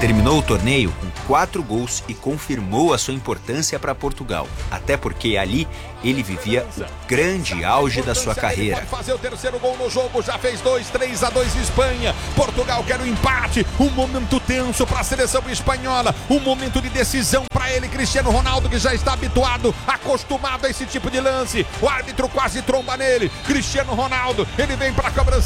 Terminou o torneio com 4 gols e confirmou a sua importância para Portugal, até porque ali ele vivia o grande auge da sua carreira. Pode fazer o terceiro gol no jogo, já fez 3-2 Espanha. Portugal quer o empate, um momento tenso para a seleção espanhola, um momento de decisão para ele, Cristiano Ronaldo, que já está habituado, acostumado a esse tipo de lance. O árbitro quase tromba nele, Cristiano Ronaldo, ele vem para a cobrança.